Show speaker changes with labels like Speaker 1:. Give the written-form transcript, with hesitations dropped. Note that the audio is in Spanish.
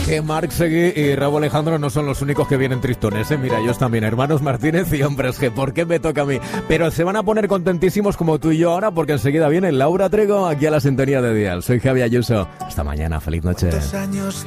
Speaker 1: que Marc Seguí y Raúl Alejandro no son los únicos que vienen tristones, ¿eh? Mira, ellos también, hermanos Martínez y hombres G. ¿Por qué me toca a mí? Pero se van a poner contentísimos como tú y yo ahora, porque enseguida viene Laura Trego aquí a la sintonía de Dial. Soy Javi Ayuso. Hasta mañana, feliz noche.